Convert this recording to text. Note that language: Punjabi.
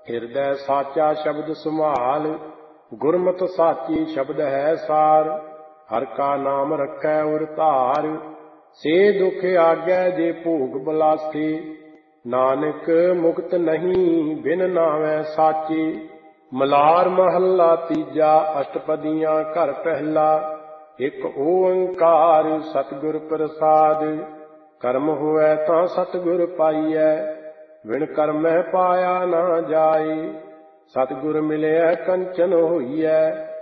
ਹਿਰਦੈ ਸਾਚਾ ਸ਼ਬਦ ਸੰਭਾਲ, ਗੁਰਮਤਿ ਸਾਚੀ ਸ਼ਬਦ ਹੈ ਸਾਰ। ਹਰ ਕਾ ਨਾਮ ਰੱਖੈ ਉਰ ਧਾਰ, ਸੇ ਦੁਖ ਆਗੈ ਜੇ ਭੋਗ ਬਲਾਸੀ। ਨਾਨਕ ਮੁਕਤ ਨਹੀਂ ਬਿਨ ਨਾਵੈ ਸਾਚੀ। ਮਲਾਰ ਮਹੱਲਾ ਤੀਜਾ, ਅਸ਼ਟਪਦੀਆਂ ਘਰ ਪਹਿਲਾ। ਇਕ ਓੰਕਾਰ ਸਤਿਗੁਰ ਪ੍ਰਸਾਦਿ, ਕਰਮ ਹੋਵੈ ਤਾਂ ਸਤਿਗੁਰ ਪਾਈਐ, ਬਿਨ ਕਰਮੈ ਪਾਇਆ ਨਾ ਜਾਇ। ਸਤਿਗੁਰ ਮਿਲਿਆ ਕੰਚਨ ਹੋਈਐ,